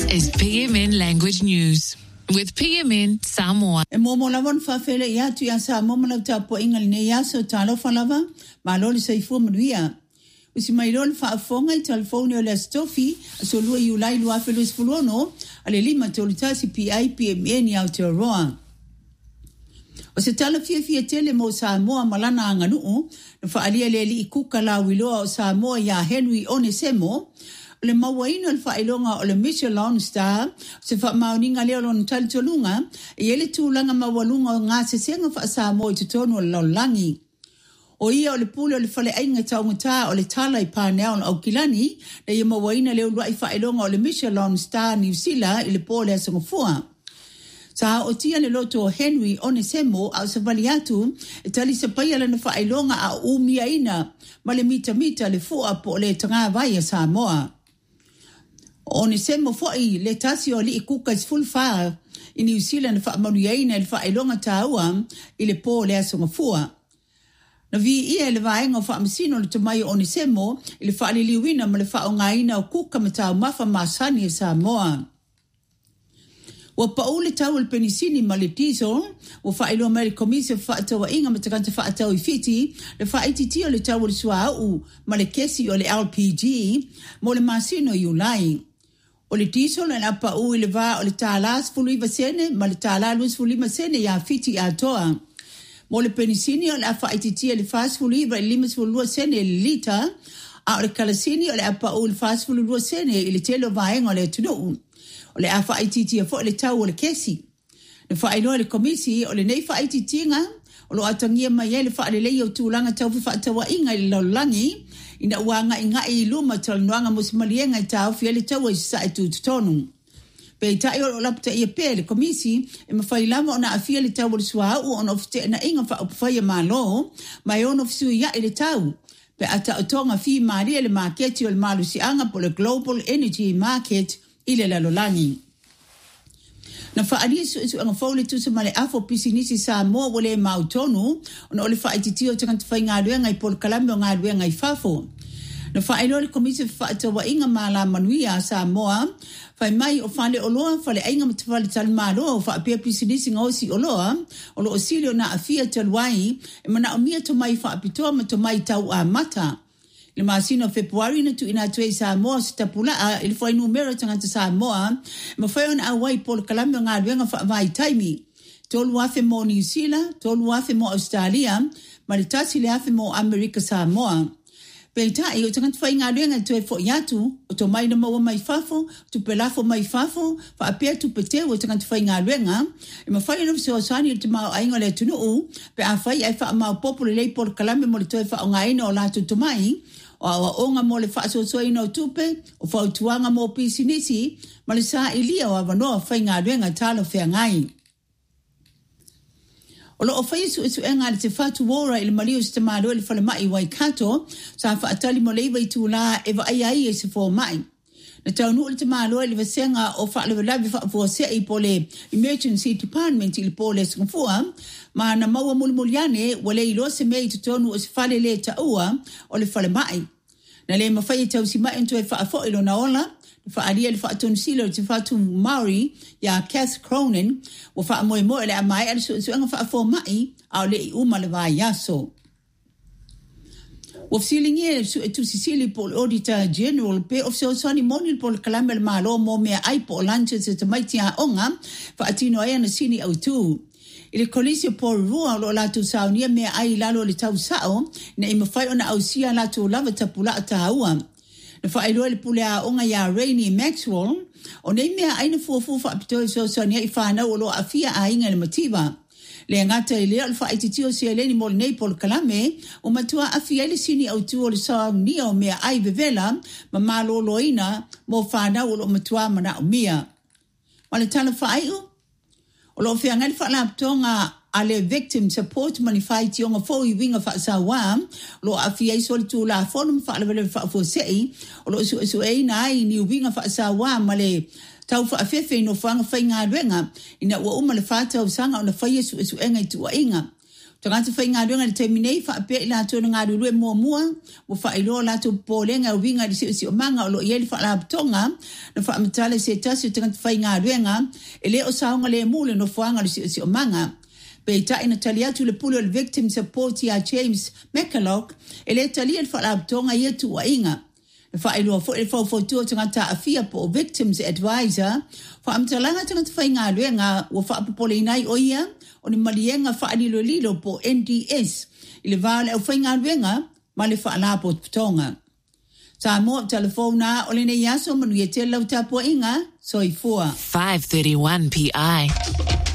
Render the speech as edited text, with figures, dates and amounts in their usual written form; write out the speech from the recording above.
is PMN Language News with PMN Samoa. E momo lawan whawhele I atu ia sa momo lau tapo ingal ne ia so talo whalawa, ma loli sa ifua manuia. Usi mai loli whaafonga I telefoni o le stofi, so lua I ulai lua whelu isfuluono, ale lima te olitasi PI PMN I Aotearoa. O se tala fia tele mo Samoa malana anganuu, na whaalia le li I kuka la wiloa o Samoa ia Henry Onesemo, o le mawaina o le whailonga o le Michelin Star, se whaamauninga leo lona talitolunga, I ele tūlanga mawalunga o ngā sesenga wha Samoa I tutonu o le laulangi. O ia o le pule o le whale ainga taunguta o le tala I Parnell o Kilani, na ia mawaina leo lua I whailonga o le Michelin Star New Zealand I le pole a sangafua. Sa o tia le loto o Henry Onesemo au sa vali atu, e tali sa paia lana whailonga a umia ina, ma le mita le fua po le tanga vai a Samoa. Onesemo foi le tasi o li I kuka is full fire I New Zealand fa manuaina le whailonga taua I le po le asongafua. Na vi ia le vaenga o whaamisino le tamai Onesemo I le whaaliliwina ma le whaongaina o kuka matau mafa masani e Samoa. Wa paule tau le penisini ma le diesel, wa whaelo mai le komisi whaatawa inga matakanta whaatau I fiti, le whaititi o le tau le suau ma le kesi o le LPG, mo le masino I ulai. O le diesel en apa I le va o le talas fului vasene, ma le talalus fului masene ya fiti a toa. Mo le penisini o le whaititi le fast fului va limas fulua sene le lita, a o le kalasini o le apa le fast fulua sene I le telo vaenga o le tunu. O le a whaititi a fo le tau o le kesi. Le whainoa le komisi o le nei whaititi nga, o lo atangia mai e le whaalelei o tūlanga tau whaatawa inga I laulangi, ina uanga inga I luma talanoanga musimalienga I tau fia le tau I sa I tūtonu. Pe tai o lapta I a pe le komisi, e mawhailama o na a fia le tau o le suau o na ofite na inga whaupawhaia malo, mai ono fisu ia I le tau. Pe ata o tonga fi maria le marketi o le malusianga po le Global Energy Market I le lalolangi. Na whaaria su anga whaule tusa ma le afo pisinisi Samoa o le mautonu, ona o le whaititi o takanta whai ngā ruenga I pol kalame o ngā ruenga I fafo. Na whaelo le komisi whaatawa inga ma la manuia Samoa, whai mai o whale o loa, whale ainga matawale talimaloa o whaapea pisinisi ngausi o loa, o lo o sili o na afia taluai, e mana o mia to mai whaapitoa ma to mai tau a mata. Le masino Februari na tu ina tue Samoa se tapula il foi numero tangata Samoa ma foi on awai pol kalame nga ruenga fa vai taimi tolu afe mo New Zealand tolu afe mo Australia ma le tasi le afe mo America Samoa peita I o tangata fai nga ruenga tue fo yatu o to mai na mo mai fafo tu pelafo mai fafo fa apia tu pete o tangata fai nga ruenga e ma fai no so sani te ma ainga le tunu pe a fai ai fa ma popolo le pol kalame mo le tue fa nga ina o la tu mai o awa onga mo le whaasosoa ino tupe, o whautuanga mo pisinisi, ma le saa ilia o awa noa whai ngā ruenga talo whea ngai. O lo o whai isu e ngā le te whatu wora I le malio se te māroa le whale mai Waikato, sa whaatali mo leiwa I tūlā e wa ai e se fō mai. Na taunu le te māroa le vasenga o whaalewa labi whaafua I po le Emergency Department I le po le sangafua, ma na maua mulmuliane wale I loa se mei tutonu o se whale le taua o le whale mai. Na le mawhai tau si mai entu e whaafo ilo na ola, whaaria le whaatonu silo le te whaatu Maori, ya Cass Cronin, wa whaamoe moe le a mai ala suenga whaafo mai, au le I uma le vai yaso. Wa fsilingie su e tu sisili po Auditor General pe of so sani moni po kalame le malo mo mea ai po lanche se te maiti a onga whaatino ea na sini au tu. Ile kolisio po rua lo latu saunia mea ai lalo le tau sao na ima whai ona au sia latu lava tapula a taua. Na whaeloa le pule a onga ya Rainy Maxwell o nei mea aina fuafu whaapitoe so sani I whanau o lo a fia a inga le mativa. Le ngata I lea le whaititio si aleni mo le nei pol kalame o matua a fia le sini au tu o le saunia o mea ai vevela ma malo loina mo whanau o lo matua mana o mia. Ma le tala whaaiu? O lo fia ngai whaalaptonga a le victim support manifesti o ngā fōu I winga whaasawa, lo a fia I soli tū la whonum whaalawele whaafosei, o lo su e na I ni winga whaasawa ma le tau whaafefe no whanga whai ngā ruenga, ina ua uma le whātau sanga o na whai esu enga I tua inga. Tangata whai ngā ruenga le teiminei wha apea ila tōna ngā rurue mua mo wha ilo la tō pōlenga o winga li si o manga o lo ieli wha la aptonga na wha amatale se tasi o tangata whai ngā ruenga e le o saonga le mule no whaanga li si o manga. Pe ta ina tali atu le pule o le victim support ia James McCulloch e le tali le wha la aptonga ia tu wa inga. Na wha ilo fo e whaufotua tangata awhia po victims advisor wha amatalanga tangata whai ngā ruenga wa wha apopole inai o ia o ni malienga whaalilo lilo po NDS i le vale au whainga ruenga ma le whaalapo putonga. Sa mo telefona o le ne yaso manu e te lau tapo inga soi fua. 5:31 PI.